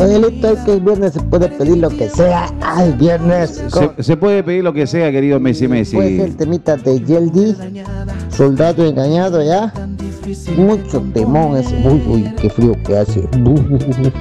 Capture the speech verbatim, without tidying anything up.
Miguelito, es que el viernes se puede pedir lo que sea. Ay, viernes. Se, se puede pedir lo que sea, querido Messi Messi. Puede ser el temita de Yeldi, Soldado Engañado, ya. Mucho temón ese. Uy, uy, qué frío que hace.